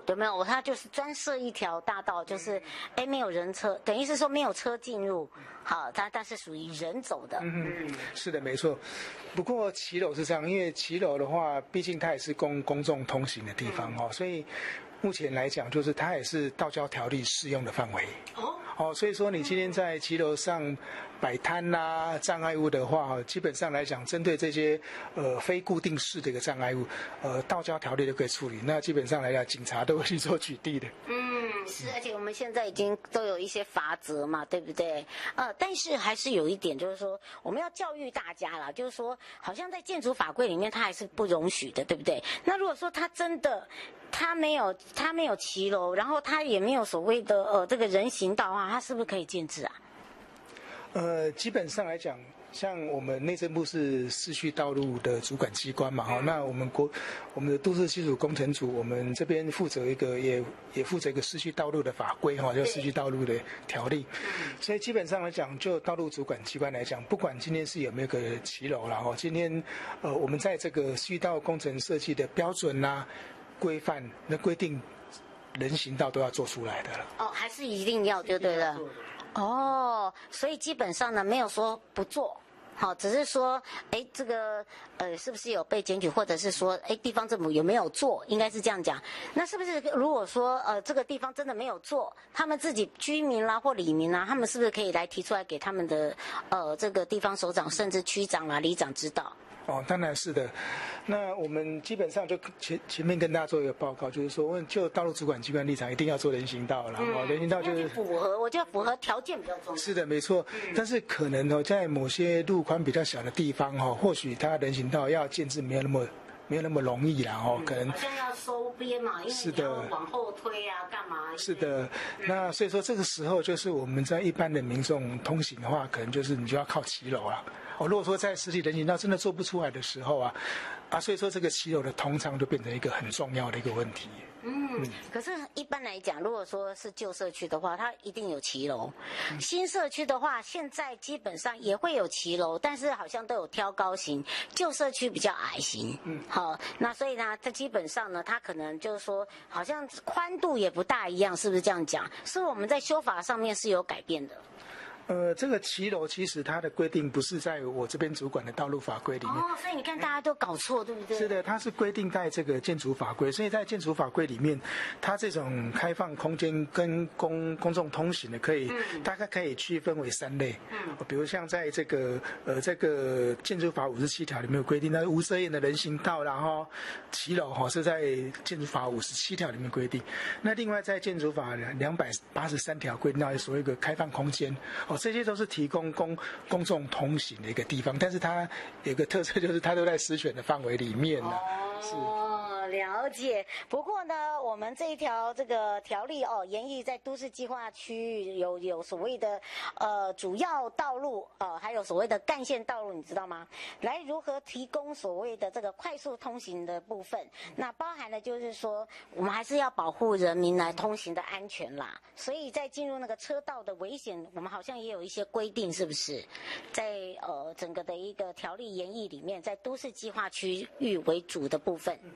有没有？它就是专设一条大道，就是没有人车，等于是说没有车进入，好，但是属于人走的。 是的，没错。不过骑楼是这样，因为骑楼的话，毕竟它也是公众通行的地方所以目前来讲，就是它也是道交条例适用的范围。所以说你今天在骑楼上摆摊啦、障碍物的话，基本上来讲，针对这些非固定式的一个障碍物，道交条例都可以处理。那基本上来讲，警察都会去做取缔的。 是，而且我们现在已经都有一些罚则嘛，对不对？但是还是有一点，就是说我们要教育大家啦，就是说好像在建筑法规里面，它还是不容许的，对不对？那如果说它真的他没有骑楼，然后他也没有所谓的这个人行道啊，他是不是可以建制啊？ 基本上来讲，像我们内政部是市区道路的主管机关嘛，那我们的都市基础工程组，我们这边负责一个也负责一个市区道路的法规就市区道路的条例。所以基本上来讲，就道路主管机关来讲，不管今天是有没有个骑楼啦，今天我们在这个市区道路工程设计的标准规范那规定，人行道都要做出来的了。 还是一定要就对了。所以基本上呢，没有说不做。好，只是说，这个是不是有被检举，或者是说，地方政府有没有做，应该是这样讲。那是不是如果说这个地方真的没有做，他们自己居民啦或里民啦，他们是不是可以来提出来给他们的这个地方首长甚至区长啦、里长知道？ 当然是的。那我们基本上就前面跟大家做一个报告，就是说，就道路主管机关立场，一定要做人行道了。人行道就是我觉得符合条件比较重要。 是的，没错。但是可能在某些路宽比较小的地方或许它人行道要建制没有那么容易啦可能好像要收边嘛，因为你要往后推啊，干嘛？ 是的。那所以说这个时候就是我们在一般的民众通行的话，可能就是你就要靠骑楼了。如果说在实体人行道真的做不出来的时候所以说这个骑楼的通畅就变成一个很重要的一个问题。 可是一般来讲，如果说是旧社区的话，它一定有骑楼。新社区的话，现在基本上也会有骑楼，但是好像都有挑高型，旧社区比较矮型。好，那所以呢，它基本上呢，它可能就是说，好像宽度也不大一样，是不是这样讲？是我们在修法上面是有改变的。 这个骑楼其实它的规定不是在我这边主管的道路法规里面。 所以你看大家都搞错，对不对？ 是的，它是规定在这个建筑法规，所以在建筑法规里面，它这种开放空间跟公众通行的大概可以区分为3类。比如像在这个建筑法57条里面有规定，那无遮掩的人行道，然后骑楼是在建筑法57条里面规定。那另外在建筑法283条规定到所谓的开放空间。这些都是提供公众通行的一个地方，但是它有个特色，就是它都在实选的范围里面了。 了解。不过呢，我们这一条这个条例研议在都市计划区有所谓的主要道路还有所谓的干线道路，你知道吗？来如何提供所谓的这个快速通行的部分，那包含了就是说，我们还是要保护人民来通行的安全啦。所以在进入那个车道的危险，我们好像也有一些规定，是不是？在整个的一个条例研议里面，在都市计划区域为主的部分。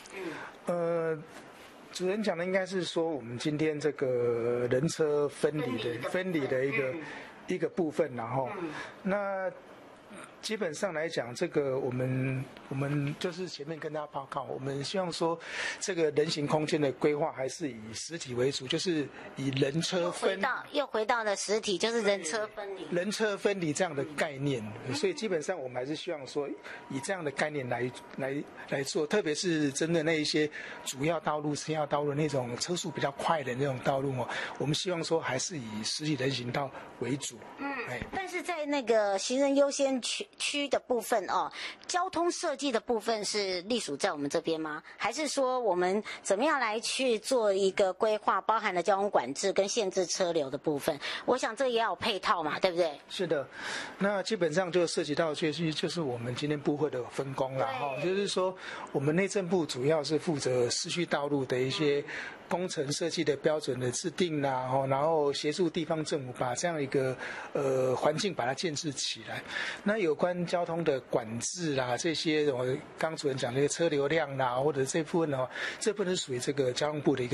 主任讲的应该是说，我们今天这个人车分离的一个部分，然后那基本上来讲，这个我们就是前面跟大家报告，我们希望说，这个人行空间的规划还是以实体为主，就是以人车又回到了实体，就是人车分离这样的概念。所以基本上我们还是希望说，以这样的概念来做，特别是针对那一些主要道路、次要道路那种车速比较快的那种道路我们希望说还是以实体人行道为主。 但是在那个行人优先区的部分交通设计的部分是隶属在我们这边吗？还是说我们怎么样来去做一个规划，包含了交通管制跟限制车流的部分？我想这也要有配套嘛，对不对？ 是的，那基本上就涉及到就是我们今天部会的分工了就是说我们内政部主要是负责市区道路的一些工程设计的标准的制定啦，然后协助地方政府把这样一个环境把它建设起来。那有关交通的管制啦，这些我刚主任讲的车流量啦，或者这部分这部分是属于这个交通部的一个